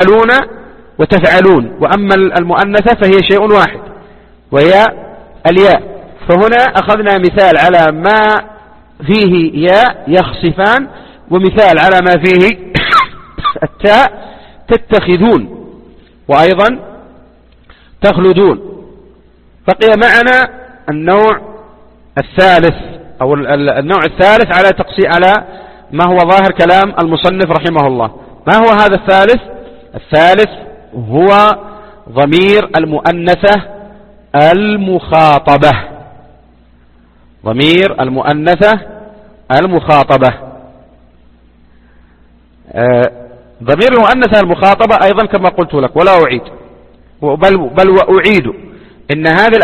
تفعلون وتفعلون، وأما المؤنثة فهي شيء واحد وهي الياء. فهنا أخذنا مثال على ما فيه ياء يخصفان، ومثال على ما فيه التاء تتخذون، وأيضا تخلدون. بقي معنا النوع الثالث أو النوع الثالث على ما هو ظاهر كلام المصنف رحمه الله. ما هو هذا الثالث؟ الثالث هو ضمير المؤنثة المخاطبة. ضمير المؤنثة المخاطبة. ضمير المؤنثة المخاطبة أيضا كما قلت لك ولا أعيد بل وأعيد إن هذه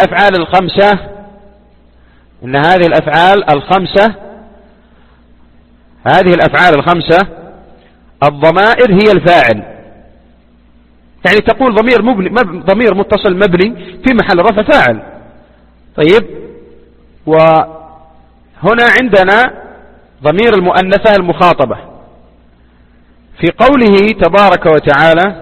الأفعال الخمسة الضمائر هي الفاعل. يعني تقول ضمير متصل مبني في محل رفع فاعل. طيب، وهنا عندنا ضمير المؤنثة المخاطبة في قوله تبارك وتعالى: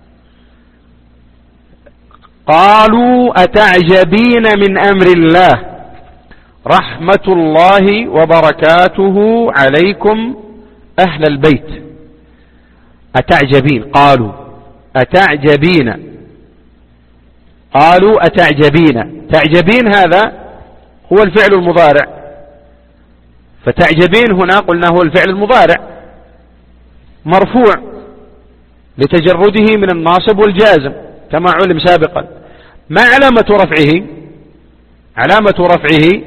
قالوا أتعجبين من أمر الله رحمة الله وبركاته عليكم أهل البيت. أتعجبين، قالوا أتعجبين. تعجبين هذا هو الفعل المضارع، فتعجبين هنا قلنا هو الفعل المضارع مرفوع لتجرده من الناصب والجازم كما علم سابقا. ما علامة رفعه؟ علامة رفعه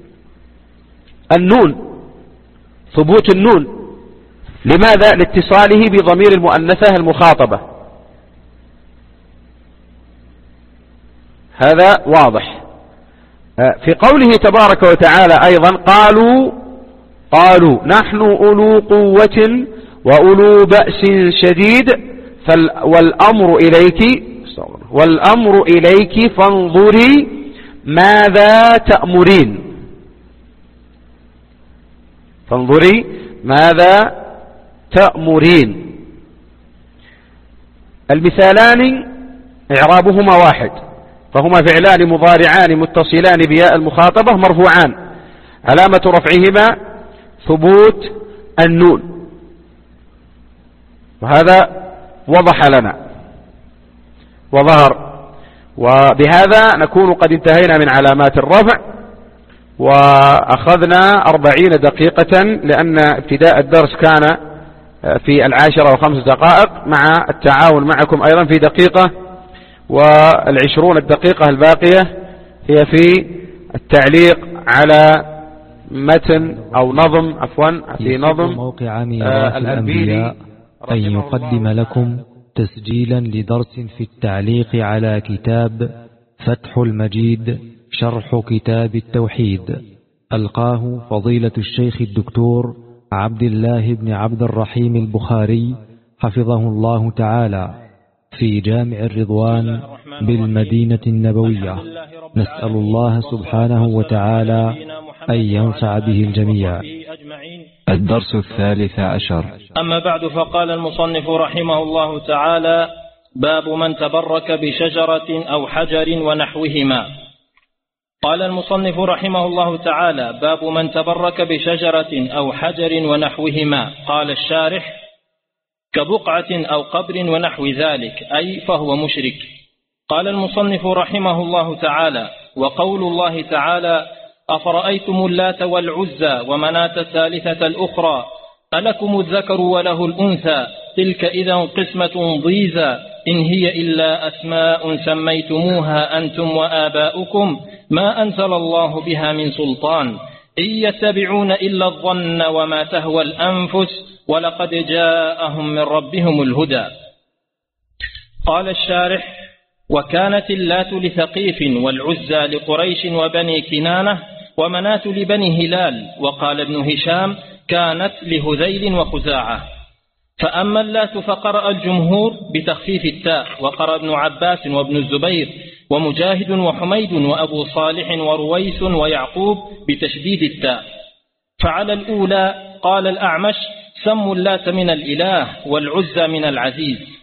النون، ثبوت النون. لماذا؟ لاتصاله بضمير المؤنثة المخاطبة. هذا واضح. في قوله تبارك وتعالى أيضا: قالوا نحن أولو قوة وأولو بأس شديد والأمر إليك فانظري ماذا تأمرين. فانظري ماذا تأمرين. المثالان إعرابهما واحد، فهما فعلان مضارعان متصلان بياء المخاطبة مرفوعان، علامة رفعهما ثبوت النون، وهذا وضح لنا وظهر. وبهذا نكون قد انتهينا من علامات الرفع، وأخذنا 40 دقيقة لأن ابتداء الدرس كان في 10:05 دقائق، مع التعاون معكم أيضا في دقيقة، و20 دقيقة الباقية هي في التعليق على متن أو نظم في نظم موقع ميراث الأنبياء أن يقدم لكم تسجيلا لدرس في التعليق على كتاب فتح المجيد شرح كتاب التوحيد، ألقاه فضيلة الشيخ الدكتور عبد الله بن عبد الرحيم البخاري حفظه الله تعالى في جامع الرضوان بالمدينة النبوية. نسأل الله سبحانه وتعالى أن ينفع به الجميع. الدرس 13. أما بعد، فقال المصنف رحمه الله تعالى: باب من تبرك بشجرة أو حجر ونحوهما. قال المصنف رحمه الله تعالى: باب من تبرك بشجرة أو حجر ونحوهما. قال الشارح: كبقعة أو قبر ونحو ذلك، أي فهو مشرك. قال المصنف رحمه الله تعالى: وقول الله تعالى: أفرأيتم اللات والعزى ومناة الثالثة الأخرى ألكم الذكر وله الأنثى تلك إذا قسمة ضيزى إن هي إلا أسماء سميتموها أنتم وآباؤكم ما أنزل الله بها من سلطان إن يتبعون إلا الظن وما تهوى الأنفس ولقد جاءهم من ربهم الهدى. قال الشارح: وكانت اللات لثقيف والعزى لقريش وبني كنانة ومناة لبني هلال. وقال ابن هشام: كانت لهذيل وخزاعة. فأما اللات فقرأ الجمهور بتخفيف التاء، وقرأ ابن عباس وابن الزبير ومجاهد وحميد وأبو صالح ورويس ويعقوب بتشديد التاء. فعلى الأولى قال الأعمش: سموا اللات من الإله والعزى من العزيز.